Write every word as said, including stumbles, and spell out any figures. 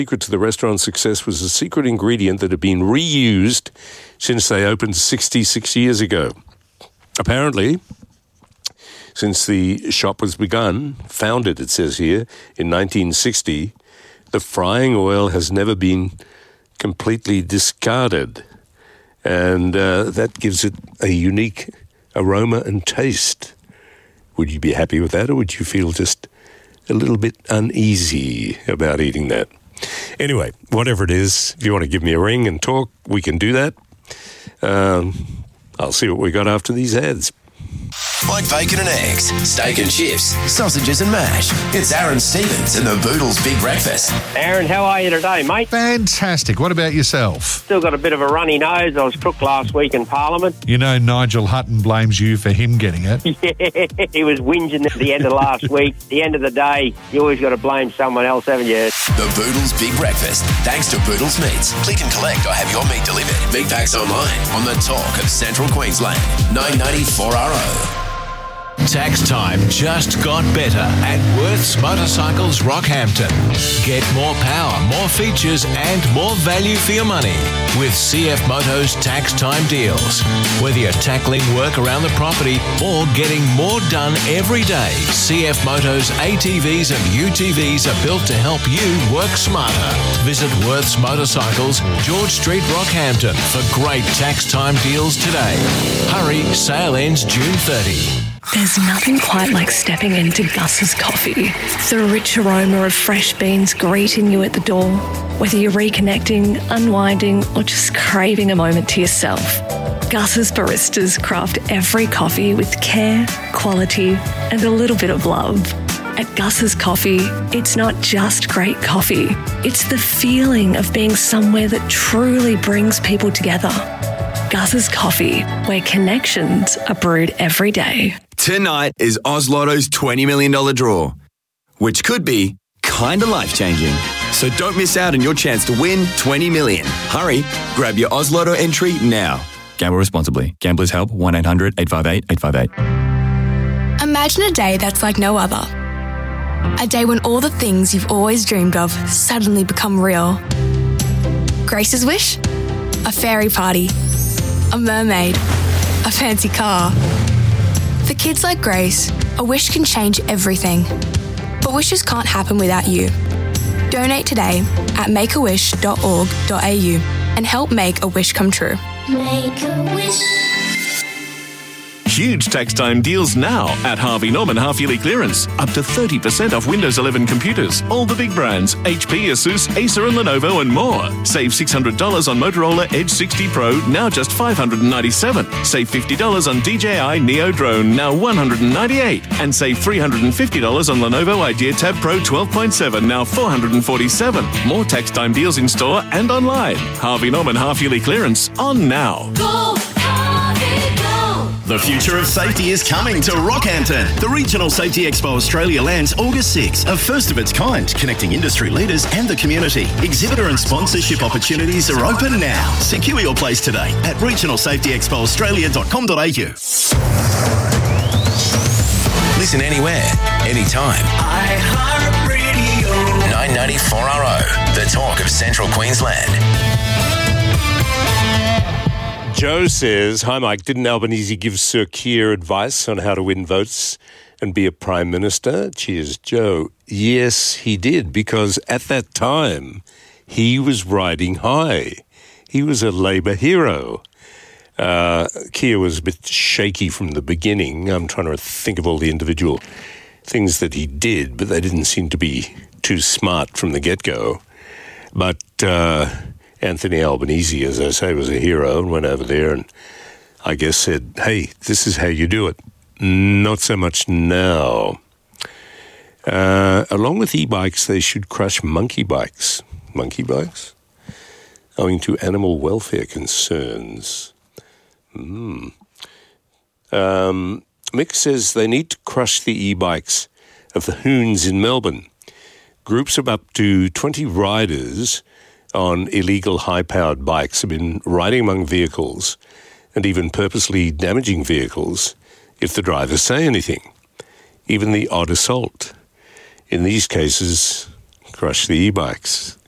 secret to the restaurant's success was a secret ingredient that had been reused since they opened sixty-six years ago. Apparently, since the shop was begun, founded, it says here, in nineteen sixty, the frying oil has never been completely discarded. And uh, that gives it a unique aroma and taste. Would you be happy with that, or would you feel just a little bit uneasy about eating that? Anyway, whatever it is, if you want to give me a ring and talk, we can do that. Um, I'll see what we got after these ads. Like bacon and eggs, steak and chips, sausages and mash. It's Aaron Stevens and the Boodles Big Breakfast. Aaron, how are you today, mate? Fantastic. What about yourself? Still got a bit of a runny nose. I was crook last week in Parliament. You know Nigel Hutton blames you for him getting it. Yeah, he was whinging at the end of last week. At the end of the day, you always got to blame someone else, haven't you? The Boodles Big Breakfast, thanks to Boodles Meats. Click and collect or have your meat delivered. Big packs online on the talk of Central Queensland. nine ninety-four R O. Tax time just got better at Worth's Motorcycles Rockhampton. Get more power, more features and more value for your money with C F Moto's tax time deals. Whether you're tackling work around the property or getting more done every day, C F Moto's A T Vs and U T Vs are built to help you work smarter. Visit Worth's Motorcycles, George Street, Rockhampton for great tax time deals today. Hurry, sale ends June thirtieth. There's nothing quite like stepping into Gus's Coffee. The rich aroma of fresh beans greeting you at the door. Whether you're reconnecting, unwinding, or just craving a moment to yourself, Gus's baristas craft every coffee with care, quality, and a little bit of love. At Gus's Coffee, it's not just great coffee. It's the feeling of being somewhere that truly brings people together. Gus's Coffee, where connections are brewed every day. Tonight is Oz Lotto's twenty million dollars draw, which could be kinda life-changing. So don't miss out on your chance to win twenty million dollars. Hurry, grab your Oz Lotto entry now. Gamble responsibly. Gamblers help one eight hundred eight five eight eight five eight. Imagine a day that's like no other. A day when all the things you've always dreamed of suddenly become real. Grace's wish? A fairy party. A mermaid. A fancy car. For kids like Grace, a wish can change everything. But wishes can't happen without you. Donate today at make a wish dot org dot a u and help make a wish come true. Make a wish. Huge tax time deals now at Harvey Norman half-yearly clearance. Up to thirty percent off Windows eleven computers. All the big brands, H P, Asus, Acer and Lenovo and more. Save six hundred dollars on Motorola Edge sixty Pro, now just five hundred ninety-seven dollars. Save fifty dollars on D J I Neo Drone, now one hundred ninety-eight dollars. And save three hundred fifty dollars on Lenovo Idea Tab Pro twelve point seven, now four hundred forty-seven dollars. More tax time deals in store and online. Harvey Norman half-yearly clearance on now. Go, Harvey, go! The future of safety is coming to Rockhampton. The Regional Safety Expo Australia lands August sixth, a first of its kind, connecting industry leaders and the community. Exhibitor and sponsorship opportunities are open now. Secure your place today at regional safety expo australia dot com dot a u. Listen anywhere, anytime. iHeartRadio. nine ninety-four R O, the talk of Central Queensland. Joe says, hi Mike, didn't Albanese give Sir Keir advice on how to win votes and be a Prime Minister? Cheers, Joe. Yes, he did, because at that time, he was riding high. He was a Labour hero. Uh, Keir was a bit shaky from the beginning. I'm trying to think of all the individual things that he did, but they didn't seem to be too smart from the get-go. But uh, Anthony Albanese, as I say, was a hero and went over there and I guess said, hey, this is how you do it. Not so much now. Uh, along with e-bikes, they should crush monkey bikes. Monkey bikes? Owing to animal welfare concerns. Mm. Um, Mick says they need to crush the e-bikes of the Hoons in Melbourne. Groups of up to twenty riders on illegal high-powered bikes have been riding among vehicles and even purposely damaging vehicles if the drivers say anything, even the odd assault. In these cases, crush the e-bikes.